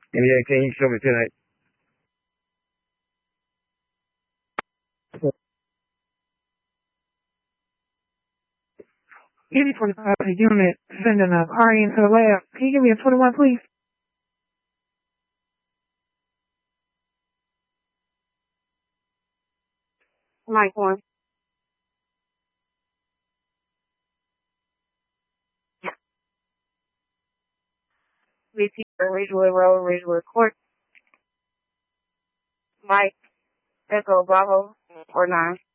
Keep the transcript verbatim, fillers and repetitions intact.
And yeah, can you show me tonight? eighty twenty-five unit sending a R E into the lab. Can you give me a twenty-one, please? Mike one. Yeah. V P Ridgewood Road, Ridgewood Court. Mike, Echo Bravo, or nine.